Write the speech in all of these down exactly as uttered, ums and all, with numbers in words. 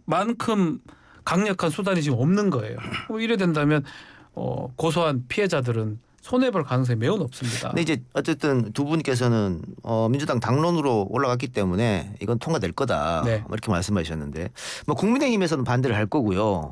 만큼 강력한 수단이 지금 없는 거예요. 이래 된다면 어, 고소한 피해자들은 손해볼 가능성이 매우 높습니다. 근데 이제 어쨌든 두 분께서는 어, 민주당 당론으로 올라갔기 때문에 이건 통과될 거다. 네. 뭐 이렇게 말씀하셨는데 뭐 국민의힘에서는 반대를 할 거고요.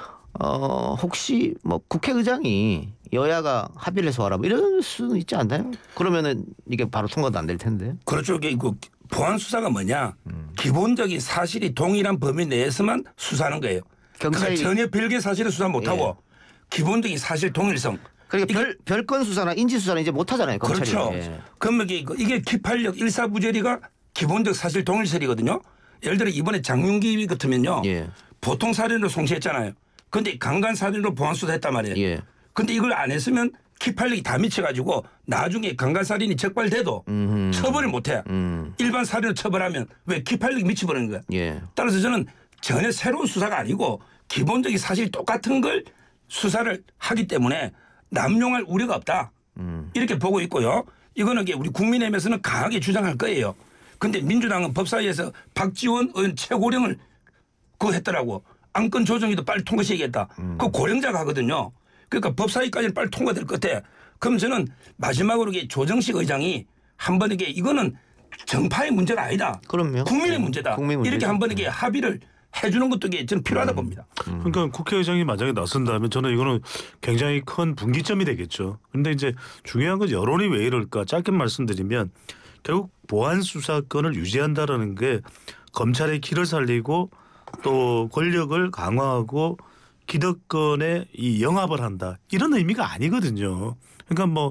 어, 혹시 뭐 국회의장이 여야가 합의를 해서 하라 뭐 이럴 수는 있지 않나요? 그러면은 이게 바로 통과도 안 될 텐데. 그렇죠. 이게 그 보안 수사가 뭐냐? 음. 기본적인 사실이 동일한 범위 내에서만 수사하는 거예요. 경찰이 그러니까 전혀 별개 사실을 수사 못하고 예. 기본적인 사실 동일성. 그러니까 별, 별건 수사나 인지 수사는 이제 못 하잖아요. 검찰이. 그렇죠. 예. 그러면 이게, 이게 기판력 일사부재리가 기본적 사실 동일설이거든요. 예를 들어 이번에 장윤기 같으면요. 예. 보통 살인으로 송치했잖아요. 그런데 강간 살인으로 보안 수사했단 말이에요. 예. 그런데 이걸 안 했으면 기판력이 다 미쳐가지고 나중에 강간 살인이 적발돼도 음흠. 처벌을 못해. 음. 일반 살인으로 처벌하면 왜 기판력이 미쳐버리는 거야. 예. 따라서 저는 전혀 새로운 수사가 아니고 기본적인 사실 똑같은 걸 수사를 하기 때문에 남용할 우려가 없다. 음. 이렇게 보고 있고요. 이거는 우리 국민의힘에서는 강하게 주장할 거예요. 그런데 민주당은 법사위에서 박지원 의원 최고령을 그거 했더라고. 안건 조정위도 빨리 통과시키겠다. 음. 그 고령자가 하거든요. 그러니까 법사위까지는 빨리 통과될 것 같아. 그럼 저는 마지막으로 조정식 의장이 한 번 이게 이거는 정파의 문제가 아니다. 그럼요. 국민의 문제다. 국민 이렇게 한 번 이게 합의를 해주는 것도 저는 필요하다 음. 봅니다. 음. 그러니까 국회의장이 만약에 나선다면 저는 이거는 굉장히 큰 분기점이 되겠죠. 그런데 이제 중요한 건 여론이 왜 이럴까 짧게 말씀드리면 결국 보안 수사권을 유지한다라는 게 검찰의 기를 살리고 또 권력을 강화하고 기득권에 이 영합을 한다 이런 의미가 아니거든요. 그러니까 뭐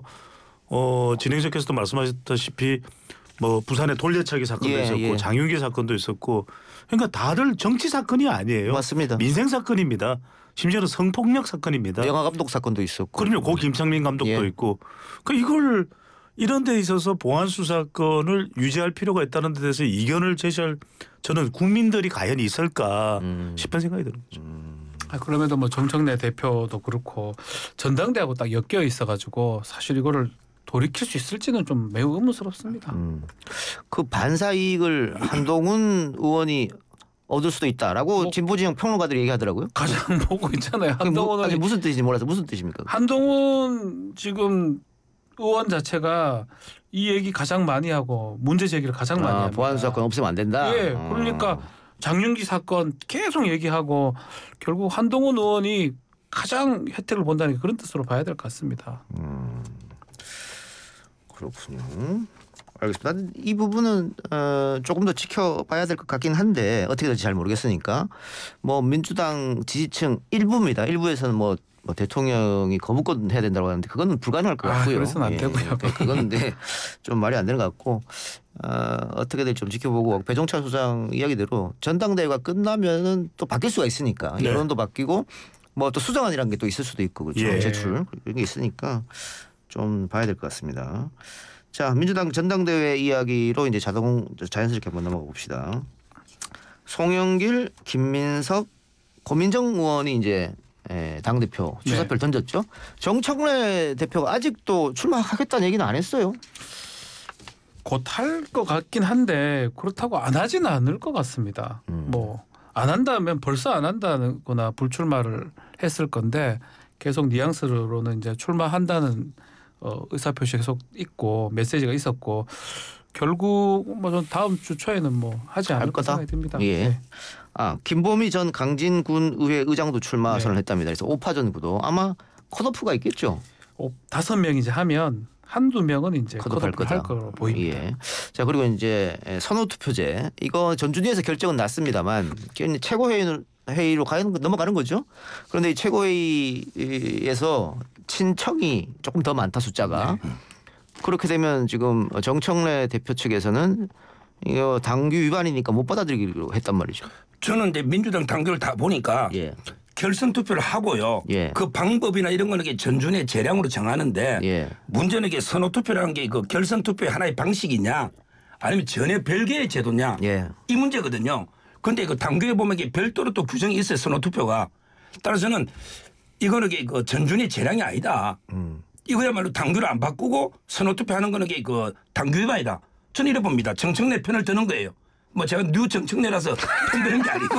어, 진행자께서도 말씀하셨다시피 뭐 부산의 돌려차기 사건도 예, 있었고 예. 장윤기 사건도 있었고 그러니까 다들 정치 사건이 아니에요. 맞습니다. 민생 사건입니다. 심지어는 성폭력 사건입니다. 영화 감독 사건도 있었고. 그럼요. 고 김창민 감독도 예. 있고. 그러니까 이걸 이런 데 있어서 보안 수사권을 유지할 필요가 있다는 데 대해서 이견을 제시할 저는 국민들이 과연 있을까 음. 싶은 생각이 드는 거죠. 음. 아, 그럼에도 뭐 정청래 대표도 그렇고 전당대하고 딱 엮여 있어가지고 사실 이거를 돌이킬 수 있을지는 좀 매우 의문스럽습니다. 음. 그 반사 이익을 한동훈 의원이 얻을 수도 있다라고 뭐, 진보진영 평론가들이 얘기하더라고요. 가장 보고 있잖아요. 한동훈은 뭐, 무슨 뜻인지 몰라서 무슨 뜻입니까? 한동훈 지금 의원 자체가 이 얘기 가장 많이 하고 문제 제기를 가장 많이 아, 합니다. 보안 수사권 없으면 안 된다. 예, 그러니까 장윤기 사건 계속 얘기하고 결국 한동훈 의원이 가장 혜택을 본다는 그런 뜻으로 봐야 될 것 같습니다. 음, 그렇군요. 알겠습니다. 이 부분은 어, 조금 더 지켜봐야 될 것 같긴 한데 어떻게 될지 잘 모르겠으니까 뭐 민주당 지지층 일부입니다. 일부에서는 뭐, 뭐 대통령이 거부권 해야 된다고 하는데 그거는 불가능할 것 같고요. 아, 그래서는 안 예, 되고요. 예, 그건 근데 좀 말이 안 되는 것 같고 어, 어떻게 될지 좀 지켜보고 배종찬 소장 이야기대로 전당대회가 끝나면은 또 바뀔 수가 있으니까 네. 여론도 바뀌고 뭐 또 수정안이라는 게 또 있을 수도 있고 그렇죠. 예. 제출 이런 게 있으니까 좀 봐야 될 것 같습니다. 자, 민주당 전당대회 이야기로 이제 자동 자연스럽게 한번 넘어가 봅시다. 송영길, 김민석, 고민정 의원이 이제 당 대표 출사표를 네. 던졌죠. 정청래 대표가 아직도 출마하겠다는 얘기는 안 했어요. 곧 할 것 같긴 한데 그렇다고 안 하지는 않을 것 같습니다. 음. 뭐 안 한다면 벌써 안 한다거나 불출마를 했을 건데 계속 뉘앙스로는 이제 출마한다는 어, 의사표시 계속 있고 메시지가 있었고 결국 뭐 전 다음 주 초에는 뭐 하지 않을 거다 생각이 듭니다. 예. 네. 아 김보미 전 강진군의회 의장도 출마 선언을 네. 했답니다. 그래서 오파전 구도 아마 컷오프가 있겠죠. 오, 다섯 명 이제 하면 한두 명은 이제 컷오프 할 컷오프 할 거로 보입니다. 예. 자 그리고 이제 선호투표제 이거 전준위에서 결정은 났습니다만 최고회의 회의로 가는 넘어가는 거죠. 그런데 이 최고회의에서 친청이 조금 더 많다 숫자가 네. 그렇게 되면 지금 정청래 대표 측에서는 이거 당규 위반이니까 못 받아들이기로 했단 말이죠. 저는 이제 민주당 당규를 다 보니까 예. 결선 투표를 하고요. 예. 그 방법이나 이런 거는 전준의 재량으로 정하는데 예. 문제는 이게 선호 투표라는 게 그 결선 투표의 하나의 방식이냐 아니면 전혀 별개의 제도냐 예. 이 문제거든요. 그런데 그 당규에 보면 이게 별도로 또 규정이 있어요. 선호 투표가. 따라서는 이거는 그 전준의 재량이 아니다. 음. 이거야말로 당규를 안 바꾸고 선호 투표하는 거는 그 당규 위반이다. 저는 이래 봅니다. 정청래 편을 드는 거예요. 뭐 제가 뉴 정청래라서 편드는 게 아니고.